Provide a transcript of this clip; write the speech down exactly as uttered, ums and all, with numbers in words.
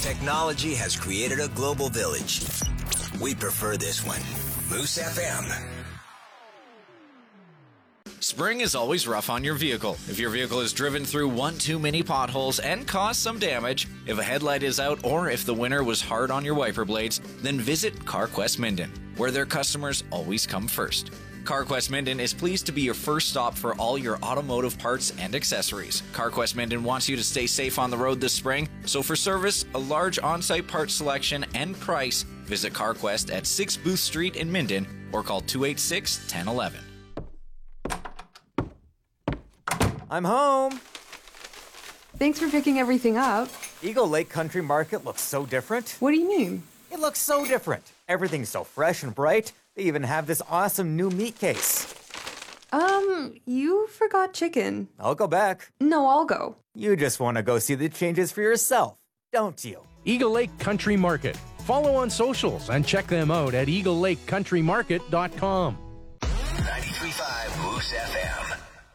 Technology has created a global village. We prefer this one. Moose F M. Spring is always rough on your vehicle. If your vehicle is driven through one too many potholes and caused some damage, if a headlight is out, or if the winter was hard on your wiper blades, then visit CarQuest Minden, where their customers always come first. CarQuest Minden is pleased to be your first stop for all your automotive parts and accessories. CarQuest Minden wants you to stay safe on the road this spring, so for service, a large on-site parts selection, and price, visit CarQuest at six Booth Street in Minden or call two eight six, one zero one one. I'm home. Thanks for picking everything up. Eagle Lake Country Market looks so different. What do you mean? It looks so different. Everything's so fresh and bright. They even have this awesome new meat case. Um, you forgot chicken. I'll go back. No, I'll go. You just want to go see the changes for yourself, don't you? Eagle Lake Country Market. Follow on socials and check them out at eagle lake country market dot com. ninety-three point five Moose F M.